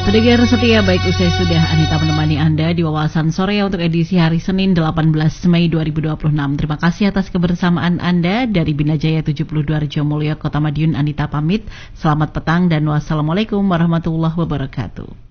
Pendengar setia, baik usai sudah Anita menemani Anda di Wawasan Sore untuk edisi hari Senin 18 Mei 2026. Terima kasih atas kebersamaan Anda. Dari Binajaya 72 Rejomulyo, Kota Madiun, Anita pamit. Selamat petang dan wassalamualaikum warahmatullahi wabarakatuh.